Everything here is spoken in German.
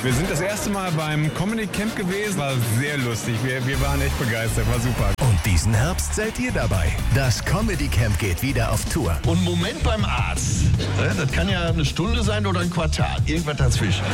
Wir sind das erste Mal beim Comedy Camp gewesen. War sehr lustig. Wir waren echt begeistert. War super. Und diesen Herbst seid ihr dabei. Das Comedy Camp geht wieder auf Tour. Und Moment beim Arzt. Das kann ja eine Stunde sein oder ein Quartal. Irgendwas dazwischen.